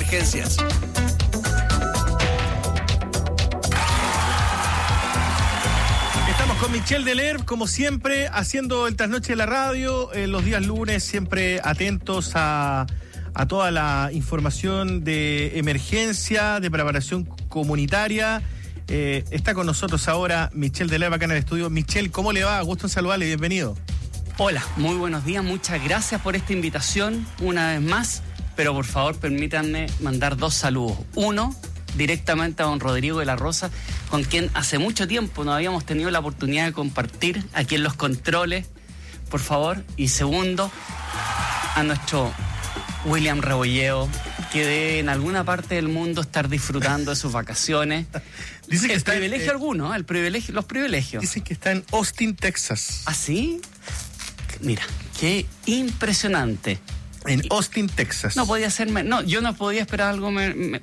emergencias. Estamos con Michel Delerve, como siempre, haciendo el trasnoche de la radio, los días lunes, siempre atentos a toda la información de emergencia, de preparación comunitaria. Está con nosotros ahora Michel Delerve acá en el estudio. Michel, ¿cómo le va? Gusto en saludarle, bienvenido. Hola, muy buenos días, muchas gracias por esta invitación una vez más, pero por favor permítanme mandar dos saludos. Uno, directamente a don Rodrigo de la Rosa, con quien hace mucho tiempo no habíamos tenido la oportunidad de compartir aquí en los controles, por favor. Y segundo, a nuestro William Rebolleo, que debe en alguna parte del mundo estar disfrutando de sus vacaciones. Dice que el está privilegio alguno, los privilegios. Dicen que está en Austin, Texas. ¿Ah, sí? Mira, qué impresionante. En Austin, Texas. No podía ser, no, yo no podía esperar algo menos.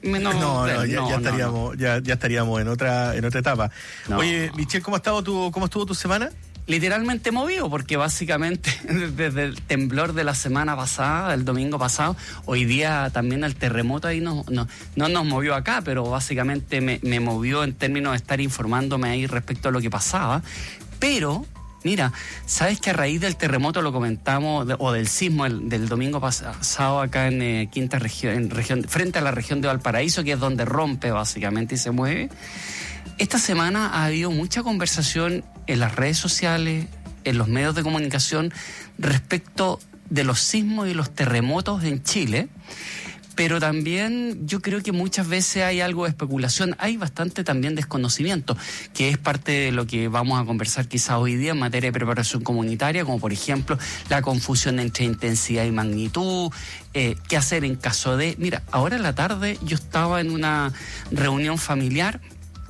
Ya estaríamos en otra etapa. No. Oye, Michel, ¿cómo estuvo tu semana? Literalmente movido, porque básicamente desde el temblor de la semana pasada, del domingo pasado, hoy día también el terremoto ahí no nos movió acá, pero básicamente me movió en términos de estar informándome ahí respecto a lo que pasaba. Pero mira, ¿sabes que a raíz del terremoto lo comentamos, o del sismo del domingo pasado acá en quinta región, frente a la región de Valparaíso, que es donde rompe básicamente y se mueve? Esta semana ha habido mucha conversación en las redes sociales, en los medios de comunicación, respecto de los sismos y los terremotos en Chile. Pero también yo creo que muchas veces hay algo de especulación, hay bastante también desconocimiento, que es parte de lo que vamos a conversar quizá hoy día en materia de preparación comunitaria, como por ejemplo la confusión entre intensidad y magnitud, qué hacer en caso de... Mira, ahora en la tarde yo estaba en una reunión familiar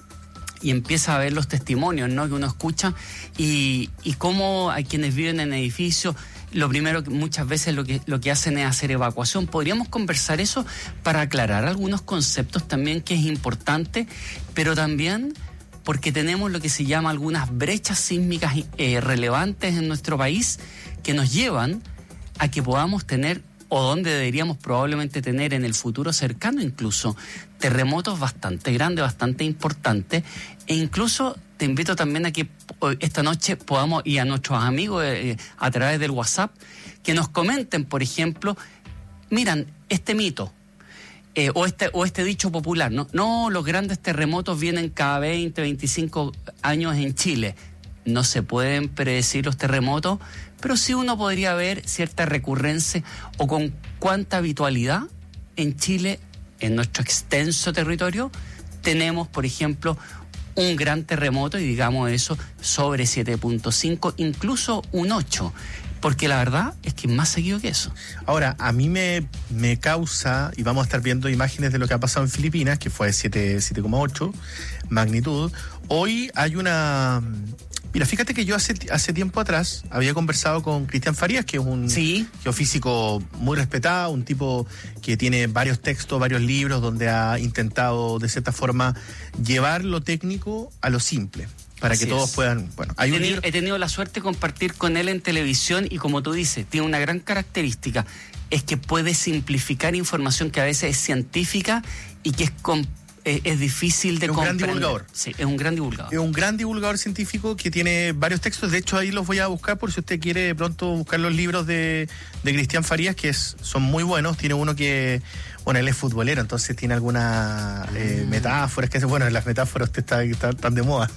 y empieza a ver los testimonios, ¿no?, que uno escucha y cómo hay quienes viven en edificios. Lo primero que muchas veces lo que hacen es hacer evacuación. Podríamos conversar eso para aclarar algunos conceptos también, que es importante, pero también porque tenemos lo que se llama algunas brechas sísmicas relevantes en nuestro país que nos llevan a que podamos tener, o donde deberíamos probablemente tener en el futuro cercano incluso, terremotos bastante grandes, bastante importantes, e incluso te invito también a que esta noche podamos, y a nuestros amigos a través del WhatsApp, que nos comenten, por ejemplo, miran, este mito, o este dicho popular, no, los grandes terremotos vienen cada 20, 25 años en Chile. No se pueden predecir los terremotos, pero sí uno podría ver cierta recurrencia o con cuánta habitualidad en Chile, en nuestro extenso territorio, tenemos, por ejemplo, un gran terremoto, y digamos eso, sobre 7.5, incluso un 8, porque la verdad es que es más seguido que eso. Ahora, a mí me causa, y vamos a estar viendo imágenes de lo que ha pasado en Filipinas, que fue 7,8 magnitud. Hoy hay una... Mira, fíjate que yo hace tiempo atrás había conversado con Cristian Farías, que es un geofísico muy respetado, un tipo que tiene varios textos, varios libros, donde ha intentado de cierta forma llevar lo técnico a lo simple, para que todos puedan... Bueno, he tenido la suerte de compartir con él en televisión, y como tú dices, tiene una gran característica, es que puede simplificar información que a veces es científica y que es difícil de comprender. Es un gran divulgador. Sí, es un gran divulgador. Es un gran divulgador científico que tiene varios textos. De hecho, ahí los voy a buscar por si usted quiere de pronto buscar los libros de Cristian Farías, que son muy buenos. Tiene uno que... Bueno, él es futbolero, entonces tiene algunas metáforas, que bueno, las metáforas están de moda.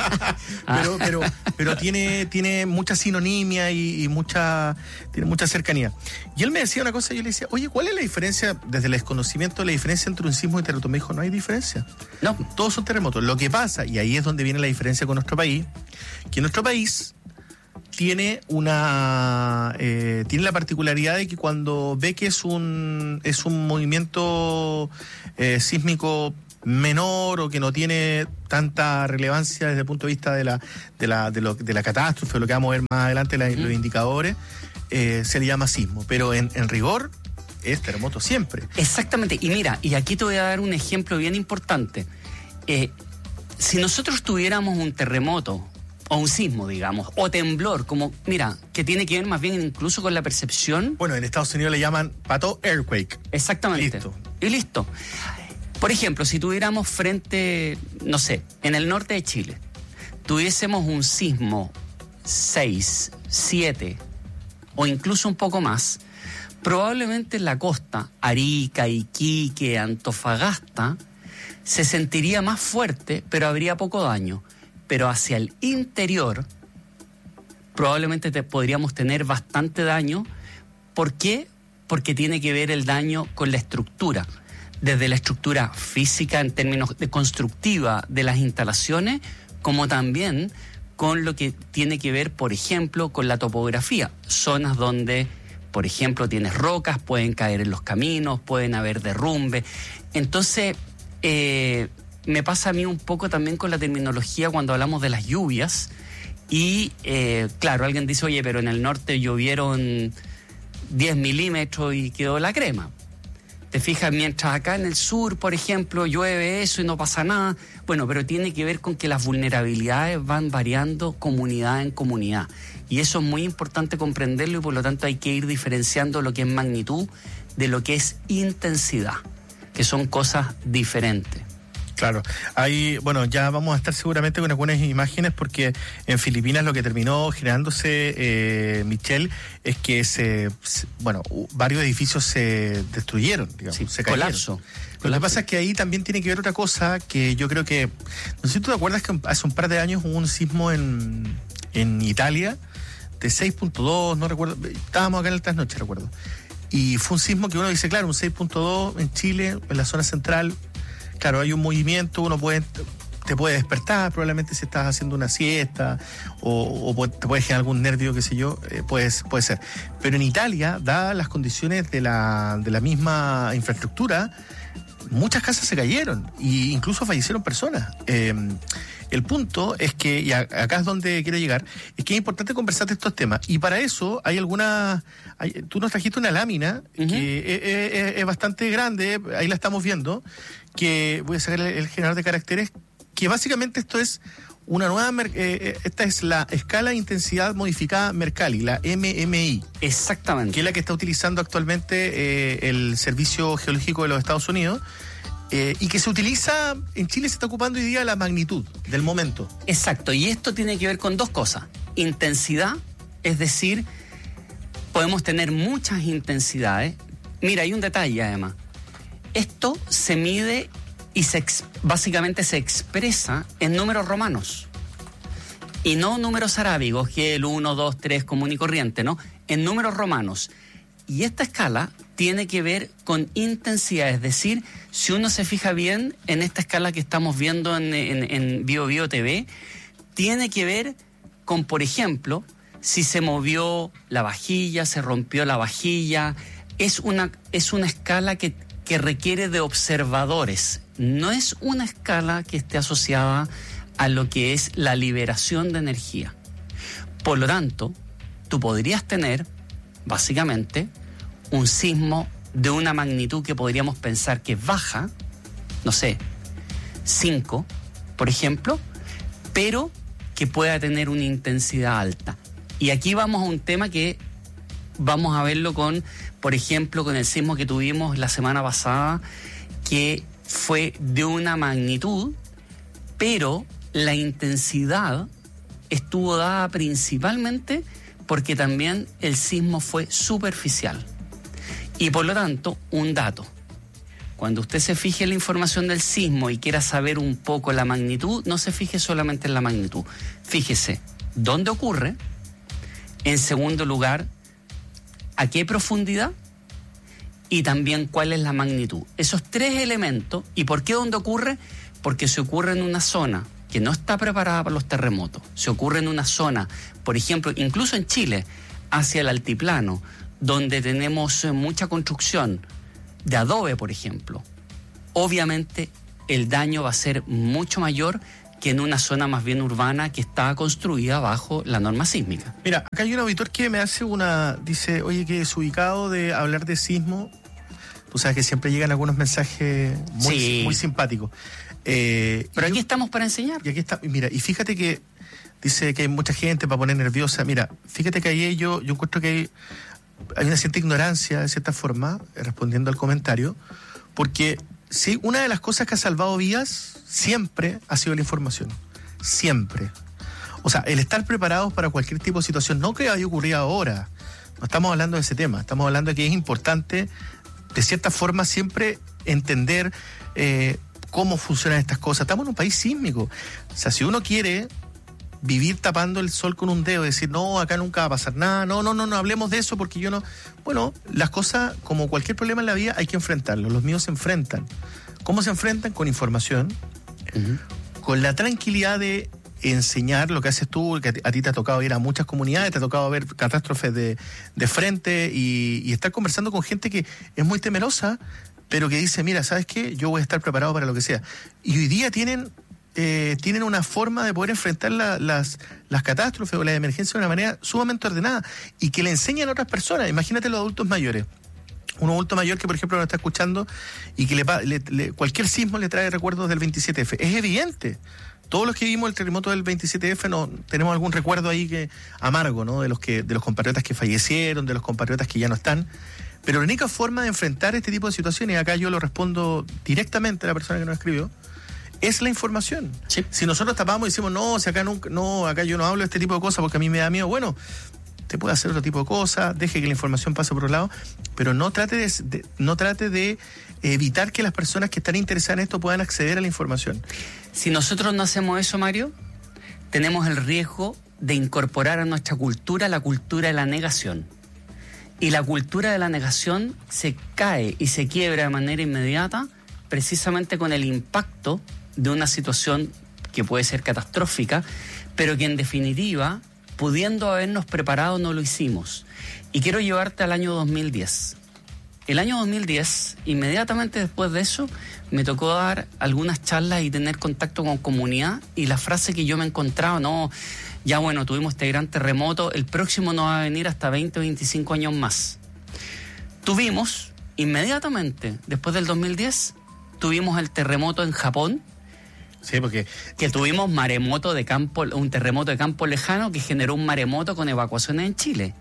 pero tiene mucha sinonimia y tiene mucha cercanía. Y él me decía una cosa, y yo le decía, oye, ¿cuál es la diferencia, desde el desconocimiento, la diferencia entre un sismo y un terremoto? Me dijo, no hay diferencia. No, todos son terremotos. Lo que pasa, y ahí es donde viene la diferencia con nuestro país, que nuestro país tiene la particularidad de que cuando ve que es un movimiento sísmico menor, o que no tiene tanta relevancia desde el punto de vista de la catástrofe, lo que vamos a ver más adelante, los indicadores, se le llama sismo, pero en rigor es terremoto siempre. Exactamente, y mira, y aquí te voy a dar un ejemplo bien importante. Si nosotros tuviéramos un terremoto, o un sismo, digamos, o temblor, como, mira, que tiene que ver más bien incluso con la percepción. Bueno, en Estados Unidos le llaman pato earthquake. Exactamente. Listo. Y listo. Por ejemplo, si tuviéramos frente, no sé, en el norte de Chile, tuviésemos un sismo 6, 7 o incluso un poco más, probablemente en la costa, Arica, Iquique, Antofagasta, se sentiría más fuerte, pero habría poco daño. Pero hacia el interior, probablemente podríamos tener bastante daño. ¿Por qué? Porque tiene que ver el daño con la estructura. Desde la estructura física en términos de constructiva de las instalaciones, como también con lo que tiene que ver, por ejemplo, con la topografía. Zonas donde, por ejemplo, tienes rocas, pueden caer en los caminos, pueden haber derrumbe. Entonces, me pasa a mí un poco también con la terminología cuando hablamos de las lluvias. Y, claro, alguien dice, oye, pero en el norte llovieron 10 milímetros y quedó la crema. Te fijas, mientras acá en el sur, por ejemplo, llueve eso y no pasa nada. Bueno, pero tiene que ver con que las vulnerabilidades van variando comunidad en comunidad. Y eso es muy importante comprenderlo y por lo tanto hay que ir diferenciando lo que es magnitud de lo que es intensidad, que son cosas diferentes. Claro, ahí, bueno, ya vamos a estar seguramente con algunas imágenes porque en Filipinas lo que terminó generándose, Michelle, es que varios edificios se destruyeron, digamos, sí, se cayeron. Colapso. Lo que pasa es que ahí también tiene que ver otra cosa que yo creo que, no sé si tú te acuerdas que hace un par de años hubo un sismo en Italia de 6.2, no recuerdo, estábamos acá en el trasnoche, recuerdo. Y fue un sismo que uno dice, claro, un 6.2 en Chile, en la zona central. Claro, hay un movimiento, te puede despertar, probablemente si estás haciendo una siesta o te puede generar algún nervio, qué sé yo, puede ser. Pero en Italia, dadas las condiciones de la misma infraestructura, muchas casas se cayeron e incluso fallecieron personas. El punto es que, y acá es donde quiero llegar, es que es importante conversar de estos temas. Y para eso hay tú nos trajiste una lámina que es bastante grande, ahí la estamos viendo, que voy a sacar el generador de caracteres, que básicamente esto es una nueva, esta es la escala de intensidad modificada Mercalli, la MMI. Exactamente. Que es la que está utilizando actualmente el Servicio Geológico de los Estados Unidos. Y que se utiliza, en Chile se está ocupando hoy día la magnitud del momento. Exacto, y esto tiene que ver con dos cosas. Intensidad, es decir, podemos tener muchas intensidades. Mira, hay un detalle además. Esto se mide y básicamente se expresa en números romanos. Y no números arábigos, que el 1, 2, 3 común y corriente, ¿no? En números romanos. Y esta escala tiene que ver con intensidad, es decir, si uno se fija bien en esta escala que estamos viendo en BioBio TV, tiene que ver con, por ejemplo, si se movió la vajilla, se rompió la vajilla. Es una escala que requiere de observadores, no es una escala que esté asociada a lo que es la liberación de energía. Por lo tanto, tú podrías tener, básicamente, un sismo de una magnitud que podríamos pensar que es baja, no sé, 5, por ejemplo, pero que pueda tener una intensidad alta. Y aquí vamos a un tema que vamos a verlo por ejemplo, con el sismo que tuvimos la semana pasada, que fue de una magnitud, pero la intensidad estuvo dada principalmente porque también el sismo fue superficial. Y por lo tanto, un dato. Cuando usted se fije en la información del sismo y quiera saber un poco la magnitud, no se fije solamente en la magnitud. Fíjese dónde ocurre, en segundo lugar, a qué profundidad y también cuál es la magnitud. Esos tres elementos. ¿Y por qué dónde ocurre? Porque se ocurre en una zona que no está preparada para los terremotos. Se ocurre en una zona, por ejemplo, incluso en Chile, hacia el altiplano, donde tenemos mucha construcción de adobe, por ejemplo. Obviamente el daño va a ser mucho mayor que en una zona más bien urbana que está construida bajo la norma sísmica. Mira, acá hay un auditor que me hace dice, oye, que desubicado de hablar de sismo. Tú sabes que siempre llegan algunos mensajes muy simpáticos. Pero aquí estamos para enseñar. Y aquí está, mira, y fíjate que dice que hay mucha gente para poner nerviosa. Mira, fíjate que ahí yo encuentro que hay una cierta ignorancia, de cierta forma, respondiendo al comentario, porque sí, una de las cosas que ha salvado vidas siempre ha sido la información. Siempre. O sea, el estar preparados para cualquier tipo de situación, no que haya ocurrido ahora. No estamos hablando de ese tema, estamos hablando de que es importante, de cierta forma, siempre entender cómo funcionan estas cosas. Estamos en un país sísmico. O sea, si uno quiere vivir tapando el sol con un dedo, decir, no, acá nunca va a pasar nada, no hablemos de eso porque yo no... Bueno, las cosas, como cualquier problema en la vida, hay que enfrentarlos. Los míos se enfrentan. ¿Cómo se enfrentan? Con información, con la tranquilidad de enseñar lo que haces tú, que a ti te ha tocado ir a muchas comunidades, te ha tocado ver catástrofes de frente y estar conversando con gente que es muy temerosa, pero que dice, mira, ¿sabes qué? Yo voy a estar preparado para lo que sea. Y hoy día tienen una forma de poder enfrentar las catástrofes o las emergencias de una manera sumamente ordenada y que le enseñan a otras personas. Imagínate los adultos mayores. Un adulto mayor que, por ejemplo, nos está escuchando y que cualquier sismo le trae recuerdos del 27F. Es evidente. Todos los que vimos el terremoto del 27F tenemos algún recuerdo ahí amargo, ¿no? De los compatriotas que fallecieron, de los compatriotas que ya no están. Pero la única forma de enfrentar este tipo de situaciones, y acá yo lo respondo directamente a la persona que nos escribió, es la información. Sí. Si nosotros tapamos y decimos, no, si acá acá yo no hablo de este tipo de cosas porque a mí me da miedo, bueno, te puede hacer otro tipo de cosas, deje que la información pase por otro lado, pero no trate de evitar que las personas que están interesadas en esto puedan acceder a la información. Si nosotros no hacemos eso, Mario, tenemos el riesgo de incorporar a nuestra cultura la cultura de la negación. Y la cultura de la negación se cae y se quiebra de manera inmediata precisamente con el impacto de una situación que puede ser catastrófica, pero que en definitiva, pudiendo habernos preparado, no lo hicimos. Y quiero llevarte al año 2010. El año 2010, inmediatamente después de eso, me tocó dar algunas charlas y tener contacto con comunidad, y la frase que yo me encontraba, tuvimos este gran terremoto, el próximo no va a venir hasta 20 o 25 años más. Tuvimos, inmediatamente, después del 2010, tuvimos el terremoto en Japón. Sí, porque tuvimos maremoto de campo, un terremoto de campo lejano que generó un maremoto con evacuaciones en Chile.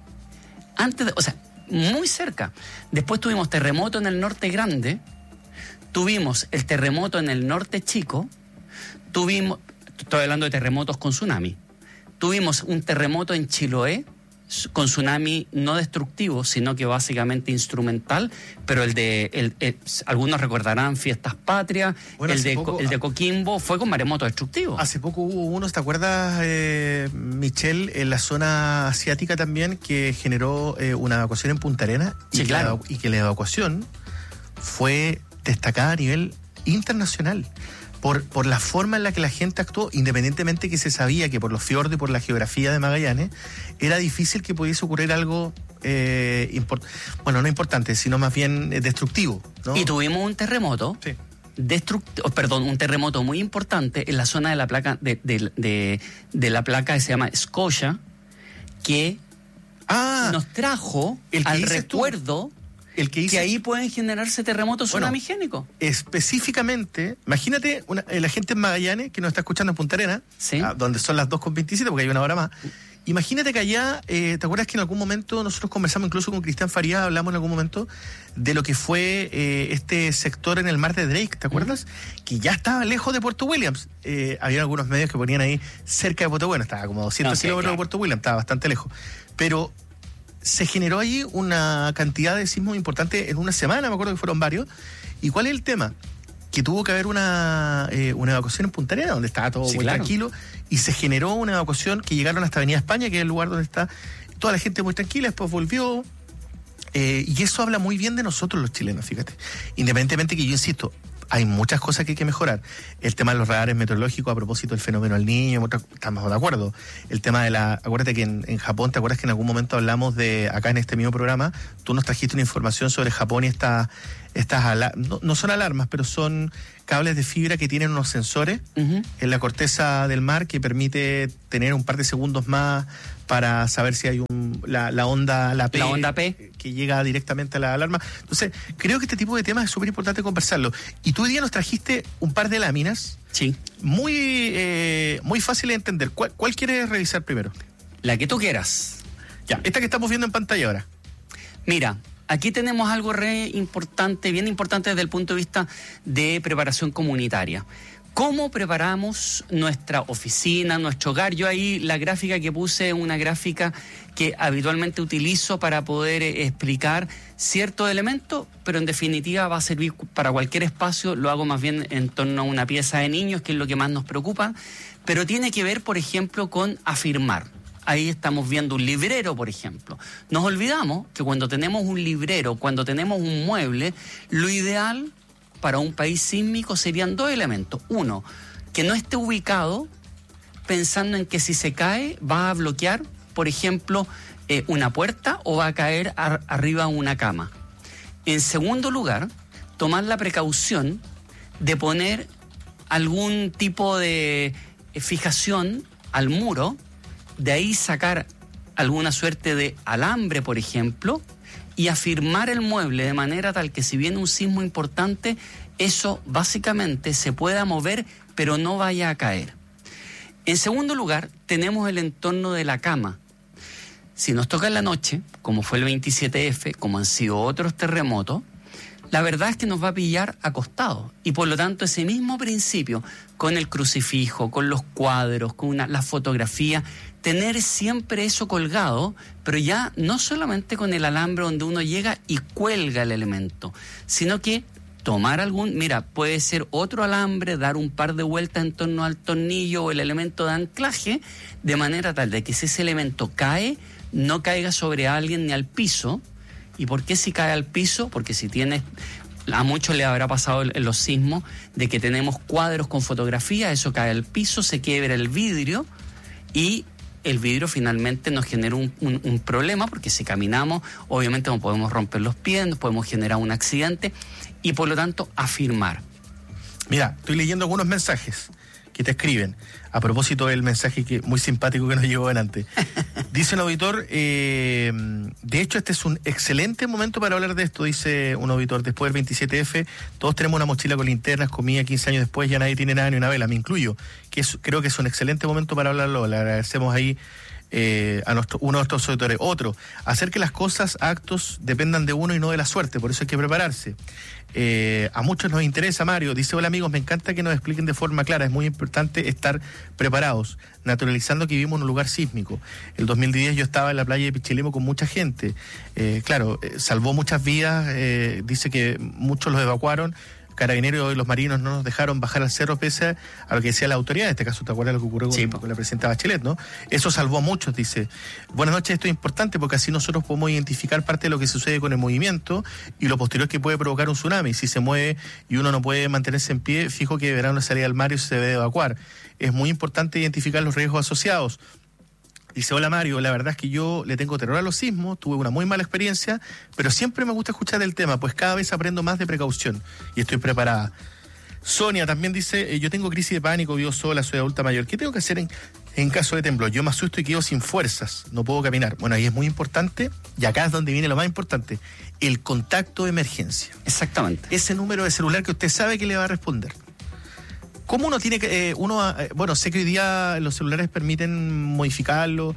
Muy cerca. Después tuvimos terremoto en el norte grande, tuvimos el terremoto en el norte chico, estoy hablando de terremotos con tsunami, tuvimos un terremoto en Chiloé con tsunami no destructivo, sino que básicamente instrumental, pero algunos recordarán Fiestas Patrias, bueno, el de Coquimbo fue con maremoto destructivo. Hace poco hubo uno, ¿te acuerdas, Michelle, en la zona asiática también, que generó una evacuación en Punta Arenas? Sí, claro. Y que la evacuación fue destacada a nivel internacional. Por la forma en la que la gente actuó, independientemente que se sabía que por los fiordos y por la geografía de Magallanes era difícil que pudiese ocurrir algo no importante, sino más bien destructivo, ¿no? Y tuvimos un terremoto, sí, un terremoto muy importante en la zona de la placa de la placa que se llama Scotia, que nos trajo al recuerdo que ahí pueden generarse terremotos tsunamigénicos. Específicamente, imagínate la gente en Magallanes que nos está escuchando en Punta Arenas, ¿sí? Donde son las 2:27 porque hay una hora más. Imagínate que allá, ¿te acuerdas que en algún momento nosotros conversamos incluso con Cristian Farías, hablamos en algún momento de lo que fue este sector en el mar de Drake, ¿te acuerdas? Que ya estaba lejos de Puerto Williams. Había algunos medios que ponían ahí cerca de Puerto Williams, estaba como 200 kilómetros de Puerto Williams, estaba bastante lejos. Pero se generó allí una cantidad de sismos importante en una semana, me acuerdo que fueron varios. ¿Y cuál es el tema? Que tuvo que haber una evacuación en Punta Arenas, donde estaba todo muy tranquilo, y se generó una evacuación que llegaron hasta Avenida España, que es el lugar donde está toda la gente muy tranquila, después volvió, y eso habla muy bien de nosotros los chilenos, fíjate. Independientemente que yo insisto, hay muchas cosas que hay que mejorar. El tema de los radares meteorológicos a propósito del fenómeno El Niño, estamos de acuerdo. El tema acuérdate que en Japón, ¿te acuerdas que en algún momento hablamos acá en este mismo programa, tú nos trajiste una información sobre Japón y esta no son alarmas, pero son cables de fibra que tienen unos sensores en la corteza del mar que permite tener un par de segundos más para saber si hay la onda P que llega directamente a la alarma. Entonces, creo que este tipo de temas es súper importante conversarlo. Y tú hoy día nos trajiste un par de láminas. Sí. Muy fácil de entender. ¿Cuál quieres revisar primero? La que tú quieras. Ya, esta que estamos viendo en pantalla ahora. Mira, aquí tenemos algo bien importante desde el punto de vista de preparación comunitaria. ¿Cómo preparamos nuestra oficina, nuestro hogar? Yo ahí la gráfica que puse es una gráfica que habitualmente utilizo para poder explicar ciertos elementos, pero en definitiva va a servir para cualquier espacio. Lo hago más bien en torno a una pieza de niños, que es lo que más nos preocupa, pero tiene que ver, por ejemplo, con afirmar. Ahí estamos viendo un librero, por ejemplo. Nos olvidamos que cuando tenemos un librero, cuando tenemos un mueble, lo ideal para un país sísmico serían dos elementos. Uno, que no esté ubicado pensando en que si se cae va a bloquear, por ejemplo, una puerta o va a caer arriba de una cama. En segundo lugar, tomar la precaución de poner algún tipo de fijación al muro, de ahí sacar alguna suerte de alambre, por ejemplo, y afirmar el mueble de manera tal que si viene un sismo importante, eso básicamente se pueda mover, pero no vaya a caer. En segundo lugar, tenemos el entorno de la cama. Si nos toca en la noche, como fue el 27F, como han sido otros terremotos, la verdad es que nos va a pillar acostados. Y por lo tanto, ese mismo principio, con el crucifijo, con los cuadros, con la fotografía, tener siempre eso colgado, pero ya no solamente con el alambre donde uno llega y cuelga el elemento, sino que tomar puede ser otro alambre, dar un par de vueltas en torno al tornillo o el elemento de anclaje, de manera tal de que si ese elemento cae, no caiga sobre alguien ni al piso. ¿Y por qué si cae al piso? Porque si tienes, a muchos les habrá pasado en los sismos, de que tenemos cuadros con fotografía, eso cae al piso, se quiebra el vidrio y el vidrio finalmente nos genera un problema, porque si caminamos, obviamente no podemos romper los pies, nos podemos generar un accidente y por lo tanto afirmar. Mira, estoy leyendo algunos mensajes que te escriben a propósito del mensaje muy simpático que nos llegó delante. Dice un auditor, de hecho este es un excelente momento para hablar de esto, dice un auditor. Después del 27F, todos tenemos una mochila con linternas, comida. 15 años después ya nadie tiene nada ni una vela, me incluyo. Creo que es un excelente momento para hablarlo. Le agradecemos ahí a uno de nuestros auditores. Otro, hacer que las cosas, actos, dependan de uno y no de la suerte, por eso hay que prepararse. A muchos nos interesa, Mario, dice: hola amigos, me encanta que nos expliquen de forma clara, es muy importante estar preparados, naturalizando que vivimos en un lugar sísmico. El 2010 yo estaba en la playa de Pichilemu con mucha gente, salvó muchas vidas, dice que muchos los evacuaron. Carabineros y los marinos no nos dejaron bajar al cerro pese a lo que decía la autoridad. En este caso, ¿te acuerdas lo que ocurrió con la presidenta Bachelet, no? Eso salvó a muchos, dice. Buenas noches, esto es importante porque así nosotros podemos identificar parte de lo que sucede con el movimiento y lo posterior que puede provocar un tsunami. Si se mueve y uno no puede mantenerse en pie, fijo que deberá una salida al mar y se debe evacuar. Es muy importante identificar los riesgos asociados. Dice: hola Mario, la verdad es que yo le tengo terror a los sismos, tuve una muy mala experiencia, pero siempre me gusta escuchar el tema, pues cada vez aprendo más de precaución y estoy preparada. Sonia también dice: yo tengo crisis de pánico, vivo sola, soy adulta mayor. ¿Qué tengo que hacer en caso de temblor? Yo me asusto y quedo sin fuerzas, no puedo caminar. Bueno, ahí es muy importante, y acá es donde viene lo más importante, el contacto de emergencia. Exactamente. Ese número de celular que usted sabe que le va a responder. ¿Cómo uno tiene que, sé que hoy día los celulares permiten modificarlo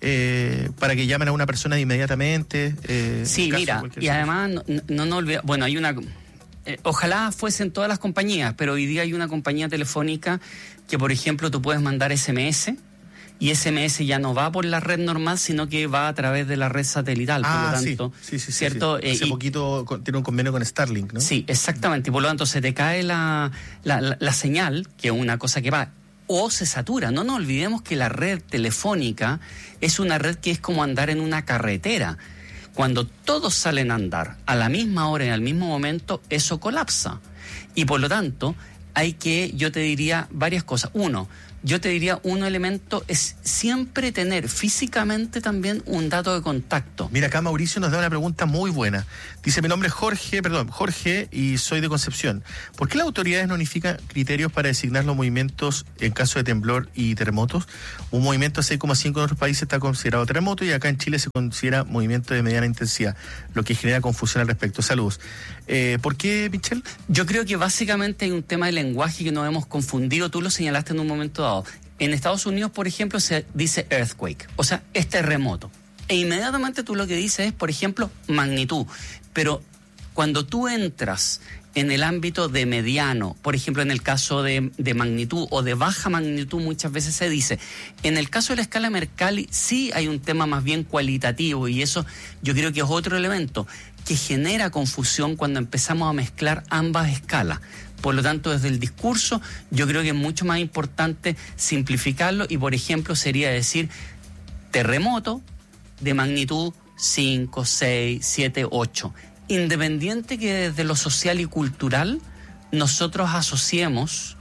para que llamen a una persona inmediatamente? Sí, mira, y además no olvidemos, bueno, hay una, ojalá fuesen todas las compañías, pero hoy día hay una compañía telefónica que, por ejemplo, tú puedes mandar SMS, y SMS ya no va por la red normal, sino que va a través de la red satelital, por lo tanto, sí, ¿cierto? Sí. Hace poquito tiene un convenio con Starlink, ¿no? Sí, exactamente, y por lo tanto se te cae la señal, que es una cosa que va, o se satura. No nos olvidemos que la red telefónica es una red que es como andar en una carretera. Cuando todos salen a andar a la misma hora y al mismo momento, eso colapsa. Y por lo tanto, yo te diría varias cosas. Uno, yo te diría un elemento es siempre tener físicamente también un dato de contacto. Mira, acá Mauricio nos da una pregunta muy buena. Dice, mi nombre es Jorge, y soy de Concepción. ¿Por qué las autoridades no unifican criterios para designar los movimientos en caso de temblor y terremotos? Un movimiento 6,5 en otros países está considerado terremoto y acá en Chile se considera movimiento de mediana intensidad, lo que genera confusión al respecto. Saludos. ¿Por qué, Michelle? Yo creo que básicamente hay un tema de lenguaje que nos hemos confundido. Tú lo señalaste en un momento dado. En Estados Unidos, por ejemplo, se dice earthquake, o sea, es terremoto. E inmediatamente tú lo que dices es, por ejemplo, magnitud. Pero cuando tú entras en el ámbito de mediano, por ejemplo, en el caso de magnitud o de baja magnitud, muchas veces se dice. En el caso de la escala Mercalli, sí hay un tema más bien cualitativo, y eso yo creo que es otro elemento que genera confusión cuando empezamos a mezclar ambas escalas. Por lo tanto, desde el discurso, yo creo que es mucho más importante simplificarlo y, por ejemplo, sería decir terremoto de magnitud 5, 6, 7, 8. Independiente que desde lo social y cultural nosotros asociemos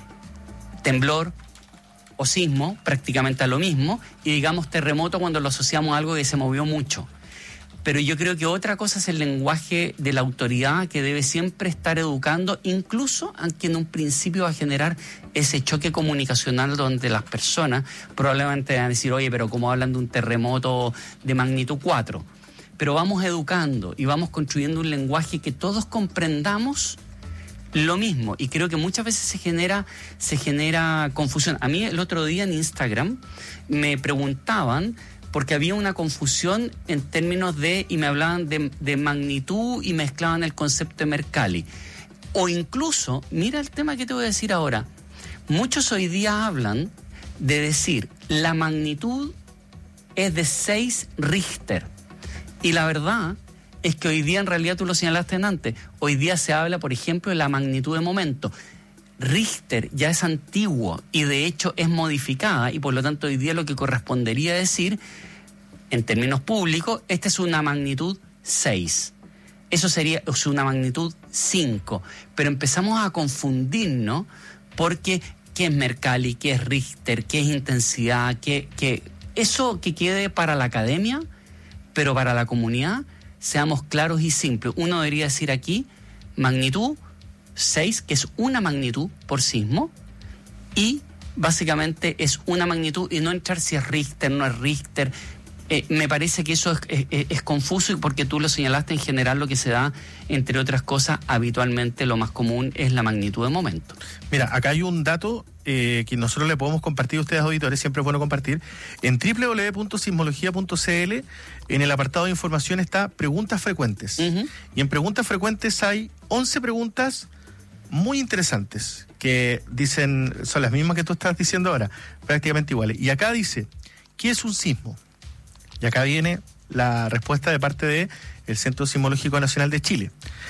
temblor o sismo prácticamente a lo mismo y digamos terremoto cuando lo asociamos a algo que se movió mucho. Pero yo creo que otra cosa es el lenguaje de la autoridad que debe siempre estar educando, incluso aunque en un principio va a generar ese choque comunicacional donde las personas probablemente van a decir, oye, pero ¿cómo hablan de un terremoto de magnitud 4? Pero vamos educando y vamos construyendo un lenguaje que todos comprendamos lo mismo. Y creo que muchas veces se genera confusión. A mí el otro día en Instagram me preguntaban, porque había una confusión en términos y me hablaban de magnitud y mezclaban el concepto de Mercalli. O incluso, mira el tema que te voy a decir ahora, muchos hoy día hablan de decir, la magnitud es de 6 Richter. Y la verdad es que hoy día, en realidad tú lo señalaste antes, hoy día se habla, por ejemplo, de la magnitud de momento. Richter ya es antiguo y de hecho es modificada, y por lo tanto hoy día lo que correspondería decir en términos públicos, esta es una magnitud 6. Eso sería una magnitud 5. Pero empezamos a confundirnos porque qué es Mercalli, qué es Richter, qué es intensidad, eso que quede para la academia, pero para la comunidad seamos claros y simples. Uno debería decir aquí magnitud 6, que es una magnitud por sismo, y básicamente es una magnitud, y no entrar si es Richter, no es Richter. Me parece que eso es confuso, y porque tú lo señalaste, en general lo que se da, entre otras cosas, habitualmente lo más común es la magnitud de momento. Mira, acá hay un dato que nosotros le podemos compartir a ustedes, auditores, siempre es bueno compartir. En www.sismología.cl, en el apartado de información está preguntas frecuentes. Uh-huh. Y en preguntas frecuentes hay 11 preguntas muy interesantes que dicen, son las mismas que tú estás diciendo ahora, prácticamente iguales. Y acá dice, ¿qué es un sismo? Y acá viene la respuesta de parte del Centro Sismológico Nacional de Chile.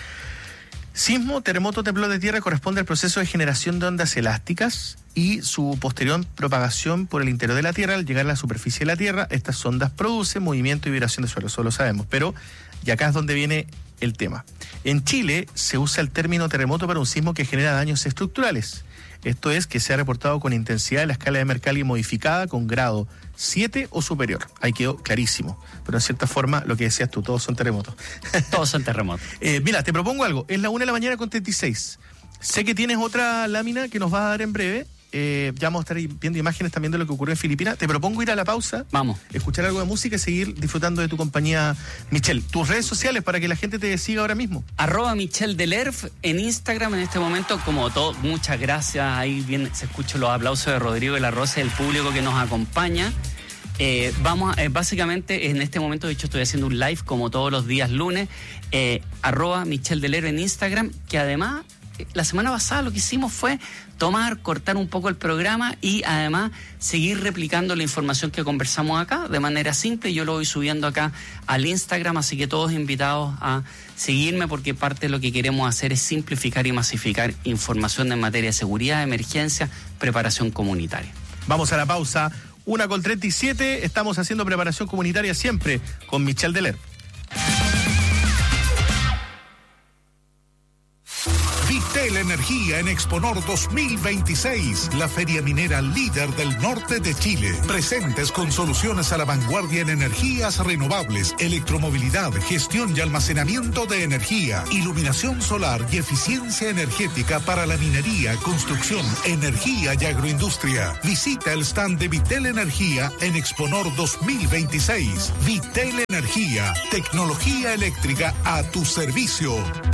Sismo, terremoto, temblor de tierra corresponde al proceso de generación de ondas elásticas y su posterior propagación por el interior de la Tierra. Al llegar a la superficie de la Tierra, estas ondas producen movimiento y vibración de suelo, eso lo sabemos. Pero, y acá es donde viene el tema. En Chile se usa el término terremoto para un sismo que genera daños estructurales. Esto es, que se ha reportado con intensidad en la escala de Mercalli modificada con grado 7 o superior. Ahí quedó clarísimo. Pero en cierta forma, lo que decías tú, todos son terremotos. Todos son terremotos. Mira, te propongo algo. Es la 1:36. Sé que tienes otra lámina que nos vas a dar en breve. Ya vamos a estar viendo imágenes también de lo que ocurrió en Filipinas. Te propongo ir a la pausa. Vamos. Escuchar algo de música y seguir disfrutando de tu compañía, Michelle. Tus redes sociales para que la gente te siga ahora mismo. @MichelleDelerf en Instagram en este momento, como todo. Muchas gracias. Ahí bien se escuchan los aplausos de Rodrigo de la Rosa y del público que nos acompaña. Básicamente en este momento, de hecho, estoy haciendo un live como todos los días lunes. @MichelleDelerf en Instagram, que además la semana pasada lo que hicimos fue cortar un poco el programa y además seguir replicando la información que conversamos acá de manera simple. Yo lo voy subiendo acá al Instagram, así que todos invitados a seguirme, porque parte de lo que queremos hacer es simplificar y masificar información en materia de seguridad, emergencia, preparación comunitaria. Vamos a la pausa, 1:37, estamos haciendo preparación comunitaria siempre con Michelle Delerf. Vitel Energía en Exponor 2026, la feria minera líder del norte de Chile. Presentes con soluciones a la vanguardia en energías renovables, electromovilidad, gestión y almacenamiento de energía, iluminación solar y eficiencia energética para la minería, construcción, energía y agroindustria. Visita el stand de Vitel Energía en Exponor 2026. Vitel Energía, tecnología eléctrica a tu servicio.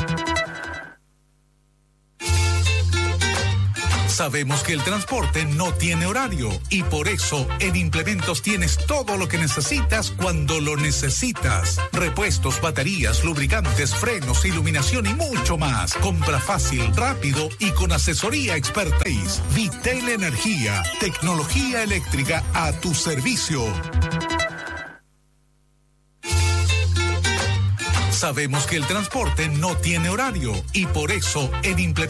Sabemos que el transporte no tiene horario y por eso en Implementos tienes todo lo que necesitas cuando lo necesitas. Repuestos, baterías, lubricantes, frenos, iluminación y mucho más. Compra fácil, rápido y con asesoría expertise. Vitel Energía, tecnología eléctrica a tu servicio. Sabemos que el transporte no tiene horario y por eso en Implementos